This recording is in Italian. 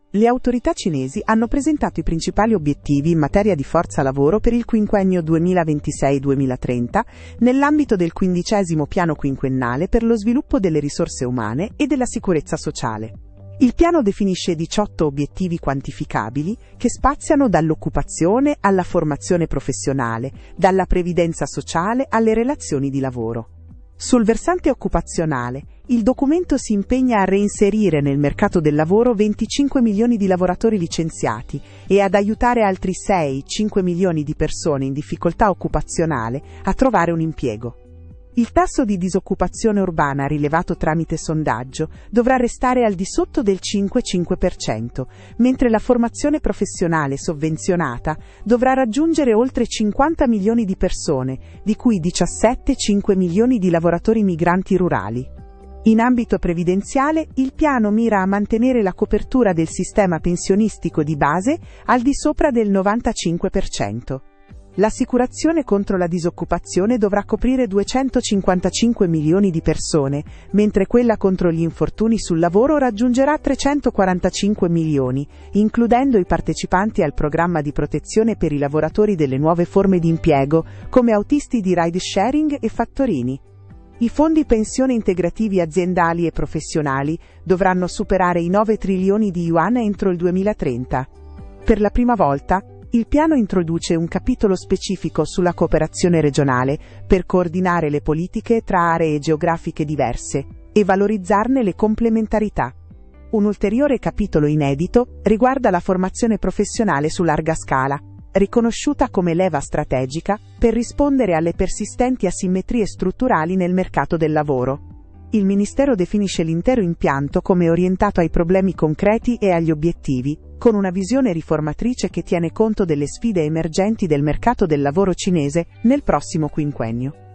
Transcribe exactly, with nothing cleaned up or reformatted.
Le autorità cinesi hanno presentato i principali obiettivi in materia di forza lavoro per il quinquennio duemilaventisei duemilatrenta nell'ambito del quindicesimo piano quinquennale per lo sviluppo delle risorse umane e della sicurezza sociale. Il piano definisce diciotto obiettivi quantificabili che spaziano dall'occupazione alla formazione professionale, dalla previdenza sociale alle relazioni di lavoro. Sul versante occupazionale, il documento si impegna a reinserire nel mercato del lavoro venticinque milioni di lavoratori licenziati e ad aiutare altri sei cinque milioni di persone in difficoltà occupazionale a trovare un impiego. Il tasso di disoccupazione urbana rilevato tramite sondaggio dovrà restare al di sotto del cinque virgola cinque per cento, mentre la formazione professionale sovvenzionata dovrà raggiungere oltre cinquanta milioni di persone, di cui diciassette virgola cinque milioni di lavoratori migranti rurali. In ambito previdenziale, il piano mira a mantenere la copertura del sistema pensionistico di base al di sopra del novantacinque per cento. L'assicurazione contro la disoccupazione dovrà coprire duecentocinquantacinque milioni di persone, mentre quella contro gli infortuni sul lavoro raggiungerà trecentoquarantacinque milioni, includendo i partecipanti al programma di protezione per i lavoratori delle nuove forme di impiego, come autisti di ride sharing e fattorini. I fondi pensione integrativi aziendali e professionali dovranno superare i nove trilioni di yuan entro il duemilatrenta. Per la prima volta, il piano introduce un capitolo specifico sulla cooperazione regionale per coordinare le politiche tra aree geografiche diverse e valorizzarne le complementarità. Un ulteriore capitolo inedito riguarda la formazione professionale su larga scala, riconosciuta come leva strategica per rispondere alle persistenti asimmetrie strutturali nel mercato del lavoro. Il Ministero definisce l'intero impianto come orientato ai problemi concreti e agli obiettivi, con una visione riformatrice che tiene conto delle sfide emergenti del mercato del lavoro cinese nel prossimo quinquennio.